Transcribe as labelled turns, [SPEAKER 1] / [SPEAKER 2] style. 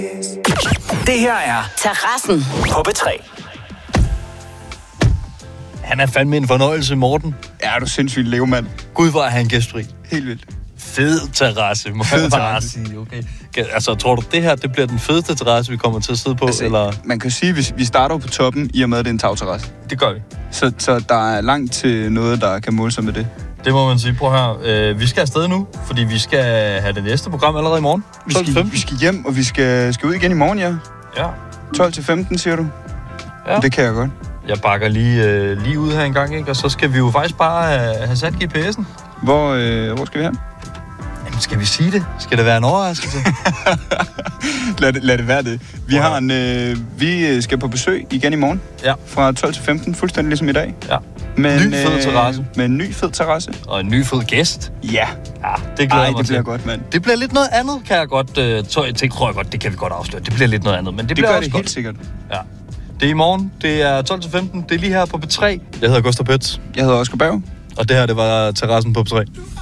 [SPEAKER 1] Det her er
[SPEAKER 2] Terrassen
[SPEAKER 1] på P3.
[SPEAKER 3] Han er fandme en fornøjelse, Morten.
[SPEAKER 4] Ja, du er sindssygt levemand.
[SPEAKER 3] Gud, hvor er han gæstfri.
[SPEAKER 4] Helt vildt.
[SPEAKER 3] Fed terrasse, må jeg bare sige. Okay. Altså, tror du, det her det bliver den fedeste terrasse, vi kommer til at sidde på?
[SPEAKER 4] Altså,
[SPEAKER 3] eller?
[SPEAKER 4] Man kan sige, at vi starter på toppen, i og med, at det er en tagterrasse.
[SPEAKER 3] Det gør vi.
[SPEAKER 4] Så der er langt til noget, der kan måle sig med det.
[SPEAKER 3] Det må man sige. Prøv her. Vi skal afsted nu, fordi vi skal have det næste program allerede i morgen.
[SPEAKER 4] Vi skal hjem, og vi skal ud igen i morgen, ja.
[SPEAKER 3] Ja.
[SPEAKER 4] 12-15, siger du?
[SPEAKER 3] Ja.
[SPEAKER 4] Det kan jeg godt.
[SPEAKER 3] Jeg bakker lige ud her en gang, ikke? Og så skal vi jo faktisk bare have sat GPS'en.
[SPEAKER 4] Hvor skal vi hen?
[SPEAKER 3] Jamen, skal vi sige det? Skal det være en overraskelse?
[SPEAKER 4] lad det være det. Vi skal på besøg igen i morgen.
[SPEAKER 3] Ja.
[SPEAKER 4] Fra 12-15, fuldstændig ligesom i dag.
[SPEAKER 3] Ja.
[SPEAKER 4] Med
[SPEAKER 3] Ny fed terrasse.
[SPEAKER 4] Med en ny fed terrasse.
[SPEAKER 3] Og en ny fed gæst.
[SPEAKER 4] Ja.
[SPEAKER 3] Ja, det glæder jeg mig
[SPEAKER 4] det bliver
[SPEAKER 3] til.
[SPEAKER 4] godt, mand.
[SPEAKER 3] Det bliver lidt noget andet, kan jeg godt... Det tror jeg godt, det kan vi godt afsløre. Det bliver lidt noget andet, men det bliver
[SPEAKER 4] gør
[SPEAKER 3] også
[SPEAKER 4] det
[SPEAKER 3] godt.
[SPEAKER 4] helt sikkert.
[SPEAKER 3] Ja. Det er i morgen. Det er 12-15. Det er lige her på P3. Jeg hedder Gustav Pets.
[SPEAKER 4] Jeg hedder Oscar Berg.
[SPEAKER 3] Og det her, det var terrassen på P3.